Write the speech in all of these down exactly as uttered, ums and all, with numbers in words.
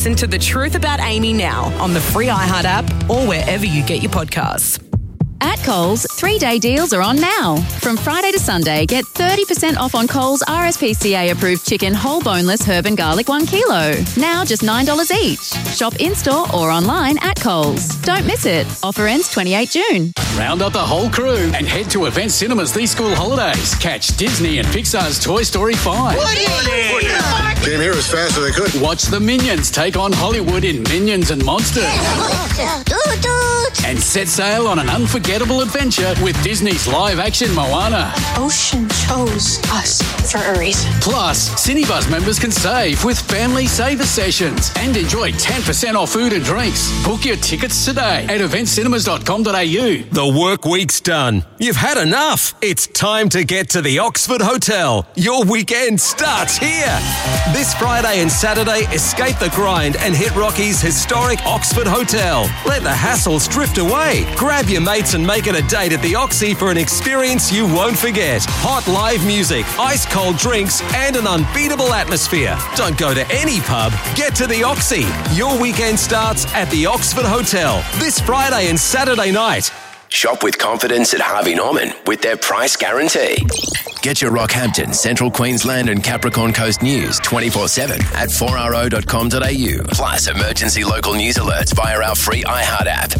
Listen to The Truth About Amy now on the free iHeart app or wherever you get your podcasts. At Coles, three-day deals are on now. From Friday to Sunday, get thirty percent off on Coles R S P C A-approved chicken whole boneless herb and garlic one kilo. Now just nine dollars each. Shop in-store or online at Coles. Don't miss it. Offer ends twenty-eighth of June. Round up the whole crew and head to Event Cinemas these school holidays. Catch Disney and Pixar's Toy Story five. Woody! Woody! Came here as fast as they could. Watch the Minions take on Hollywood in Minions and Monsters. And set sail on an unforgettable adventure with Disney's live-action Moana. Ocean chose us for a reason. Plus, Cinebuzz members can save with Family Saver Sessions and enjoy ten percent off food and drinks. Book your tickets today at event cinemas dot com dot a u. The work week's done. You've had enough. It's time to get to the Oxford Hotel. Your weekend starts here. This Friday and Saturday, escape the grind and hit Rocky's historic Oxford Hotel. Let the hassles drift away. Grab your mates and make it a date at the Oxy for an experience you won't forget. Hot live music, ice cold drinks, and an unbeatable atmosphere. Don't go to any pub. Get to the Oxy. Your weekend starts at the Oxford Hotel this Friday and Saturday night. Shop with confidence at Harvey Norman with their price guarantee. Get your Rockhampton, Central Queensland and Capricorn Coast news twenty-four seven at four r o dot com dot a u. Plus emergency local news alerts via our free iHeart app.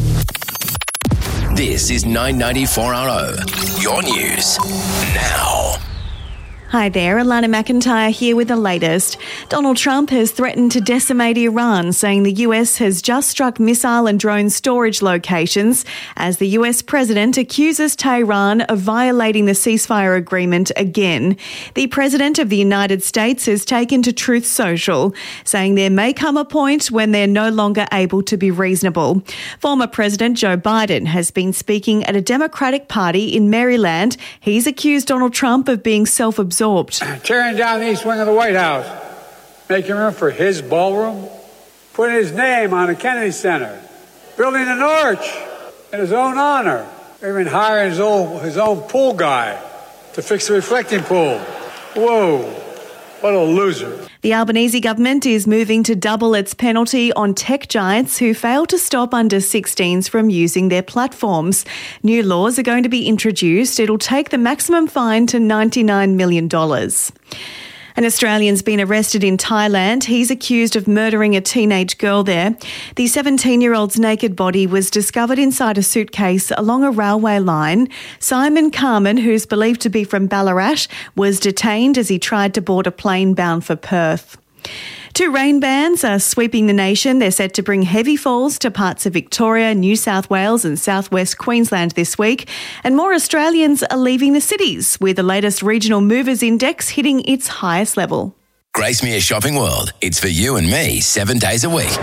This is nine ninety four R O. Your news now. Hi there, Alana McIntyre here with the latest. Donald Trump has threatened to decimate Iran, saying the U S has just struck missile and drone storage locations as the U S president accuses Tehran of violating the ceasefire agreement again. The president of the United States has taken to Truth Social, saying there may come a point when they're no longer able to be reasonable. Former President Joe Biden has been speaking at a Democratic party in Maryland. He's accused Donald Trump of being self-absorbed. Tearing down the east wing of the White House, making room for his ballroom, putting his name on the Kennedy Center, building an arch in his own honor, even hiring his own, his own pool guy to fix the reflecting pool. Whoa, what a loser. The Albanese government is moving to double its penalty on tech giants who fail to stop under sixteens from using their platforms. New laws are going to be introduced. It'll take the maximum fine to ninety-nine million dollars. An Australian's been arrested in Thailand. He's accused of murdering a teenage girl there. The seventeen-year-old's naked body was discovered inside a suitcase along a railway line. Simon Carmen, who's believed to be from Ballarat, was detained as he tried to board a plane bound for Perth. Two rain bands are sweeping the nation. They're set to bring heavy falls to parts of Victoria, New South Wales and southwest Queensland this week. And more Australians are leaving the cities, with the latest regional movers index hitting its highest level. Gracemere Shopping World. It's for you and me seven days a week.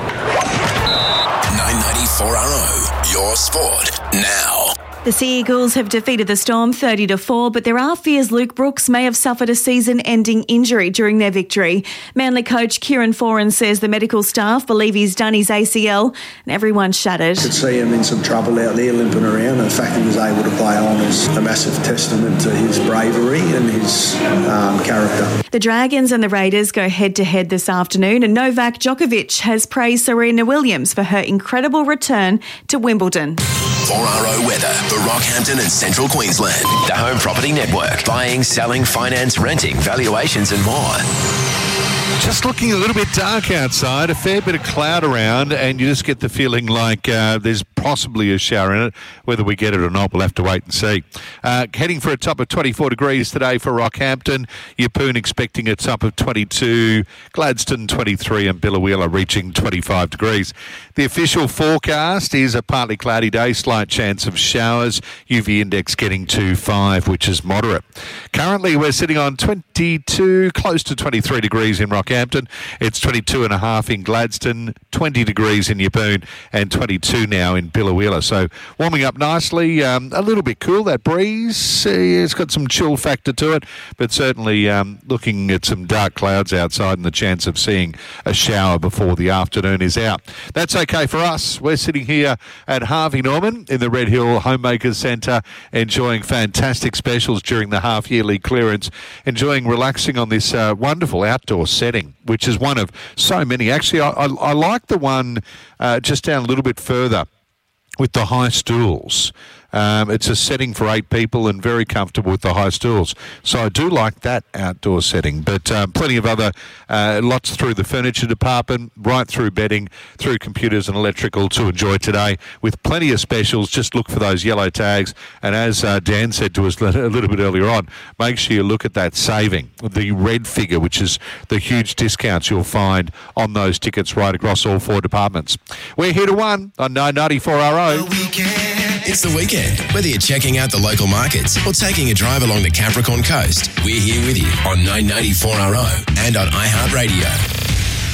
nine ninety-four R O. Your sport now. The Sea Eagles have defeated the Storm thirty to four, but there are fears Luke Brooks may have suffered a season-ending injury during their victory. Manly coach Kieran Foran says the medical staff believe he's done his A C L and everyone's shattered. Could see him in some trouble out there limping around, and the fact he was able to play on is a massive testament to his bravery and his um, character. The Dragons and the Raiders go head-to-head this afternoon, and Novak Djokovic has praised Serena Williams for her incredible return to Wimbledon. four R O weather for Rockhampton and Central Queensland. The Home Property Network. Buying, selling, finance, renting, valuations and more. Just looking a little bit dark outside, a fair bit of cloud around, and you just get the feeling like uh, there's possibly a shower in it. Whether we get it or not, we'll have to wait and see. Uh, heading for a top of twenty-four degrees today for Rockhampton. Yeppoon expecting a top of twenty-two. Gladstone twenty-three and Biloela reaching twenty-five degrees. The official forecast is a partly cloudy day, slight chance of showers. U V index getting to five, which is moderate. Currently, we're sitting on twenty-two, close to twenty-three degrees in Rockhampton. It's twenty-two and a half in Gladstone, twenty degrees in Yeppoon, and twenty-two now in in Billawheeler. So warming up nicely, um, a little bit cool, that breeze. Uh, it's got some chill factor to it, but certainly um, looking at some dark clouds outside and the chance of seeing a shower before the afternoon is out. That's okay for us. We're sitting here at Harvey Norman in the Red Hill Homemakers Centre, enjoying fantastic specials during the half-yearly clearance, enjoying relaxing on this uh, wonderful outdoor setting, which is one of so many. Actually, I, I, I like the one uh, just down a little bit further with the high stools. Um, it's a setting for eight people and very comfortable with the high stools. So I do like that outdoor setting. But um, plenty of other, uh, lots through the furniture department, right through bedding, through computers and electrical to enjoy today with plenty of specials. Just look for those yellow tags. And as uh, Dan said to us a little bit earlier on, make sure you look at that saving, the red figure, which is the huge discounts you'll find on those tickets right across all four departments. We're here to one on nine ninety-four R O. It's the weekend. Whether you're checking out the local markets or taking a drive along the Capricorn Coast, we're here with you on nine ninety-four R O and on iHeartRadio.